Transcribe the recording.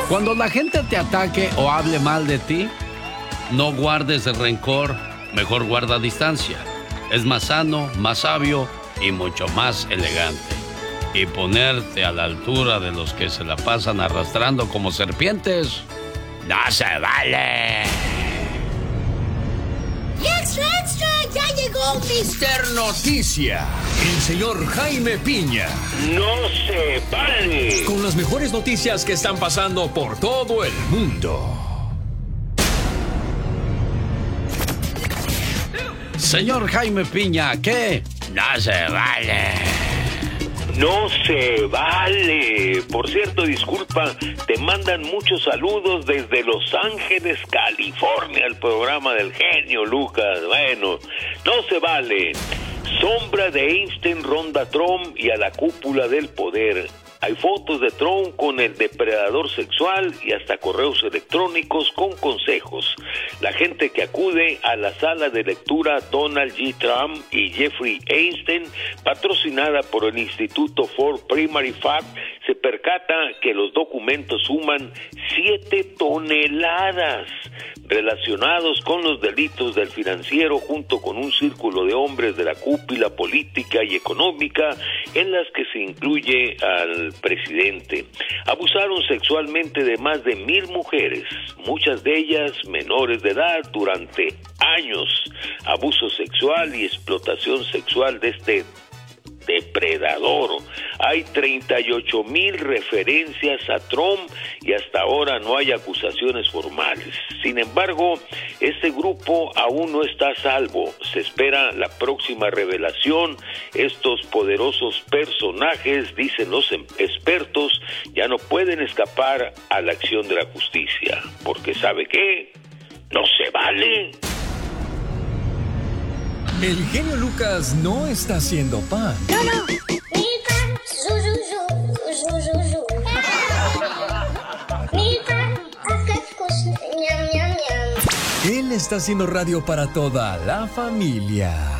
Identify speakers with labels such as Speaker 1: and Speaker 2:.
Speaker 1: Cuando la gente te ataque o hable mal de ti, no guardes el rencor, mejor guarda distancia. Es más sano, más sabio y mucho más elegante. Y ponerte a la altura de los que se la pasan arrastrando como serpientes, no se vale.
Speaker 2: ¡Y extra, extra! ¡Ya llegó
Speaker 3: Mister Noticia! El señor Jaime Piña.
Speaker 4: ¡No se vale!
Speaker 3: Con las mejores noticias que están pasando por todo el mundo.
Speaker 1: Señor Jaime Piña, ¿qué? No se vale.
Speaker 4: No se vale. Por cierto, disculpa, te mandan muchos saludos desde Los Ángeles, California, el programa del genio Lucas. Bueno, no se vale. Sombra de Einstein ronda Trump y a la cúpula del poder. Hay fotos de Trump con el depredador sexual y hasta correos electrónicos con consejos. La gente que acude a la sala de lectura Donald J. Trump y Jeffrey Einstein, patrocinada por el Instituto for Primary Fact, se percata que los documentos suman 7 toneladas relacionados con los delitos del financiero, junto con un círculo de hombres de la cúpula política y económica, en las que se incluye al presidente. Abusaron sexualmente de más de 1,000 mujeres, muchas de ellas menores de edad, durante años. Abuso sexual y explotación sexual de este depredador. Hay 38,000 referencias a Trump y hasta ahora no hay acusaciones formales. Sin embargo, este grupo aún no está a salvo. Se espera la próxima revelación. Estos poderosos personajes, dicen los expertos, ya no pueden escapar a la acción de la justicia. Porque ¿sabe qué? No se vale.
Speaker 3: El genio Lucas no está haciendo pan.
Speaker 2: No.
Speaker 3: Él está haciendo radio para toda la familia.